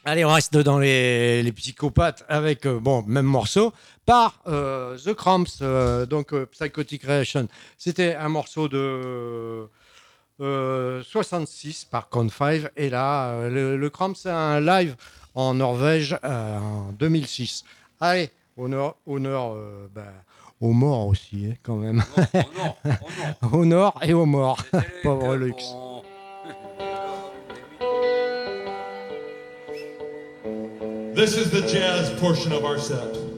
Allez, on reste dans les psychopathes avec, bon, même morceau, par The Cramps, donc Psychotic Reaction. C'était un morceau de 66 par Count 5. Et là, le Cramps, c'est un live en Norvège en 2006. Allez, honneur aux morts aussi, hein, quand même. Honor, honor, honor. Au nord et aux morts. C'était les Pauvre que Lux. bon. Les hommes, les oui. This is the jazz portion of our set.